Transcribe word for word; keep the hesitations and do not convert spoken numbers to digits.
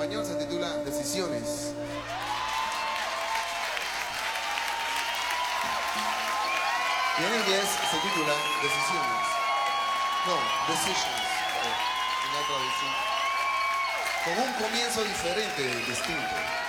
español se titula Decisiones. Y en inglés se titula Decisiones. No, Decisions. En la traducción. Con un comienzo diferente, distinto.